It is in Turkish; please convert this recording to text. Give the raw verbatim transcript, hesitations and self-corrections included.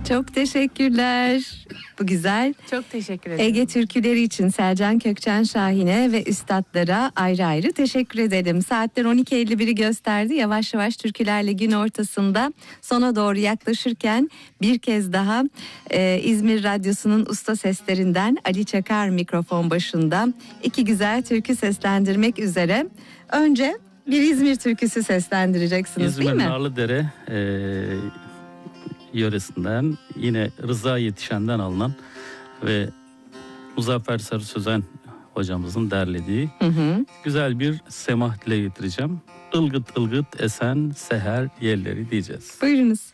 Çok teşekkürler. Bu güzel Çok teşekkür ederim. Ege türküleri için Selcan Kökçen Şahin'e ve üstadlara ayrı ayrı teşekkür ederim. Saatler on iki elli biri gösterdi. Yavaş yavaş türkülerle gün ortasında sona doğru yaklaşırken bir kez daha e, İzmir Radyosu'nun usta seslerinden Ali Çakar mikrofon başında iki güzel türkü seslendirmek üzere. Önce bir İzmir türküsü seslendireceksiniz, İzmir değil mi? Narlıdere e, yöresinden, yine Rıza Yetişen'den alınan ve Muzaffer Sarı Sözen hocamızın derlediği Hı hı. güzel bir semah dile getireceğim. Ilgıt ılgıt esen seher yerleri diyeceğiz. Buyurunuz.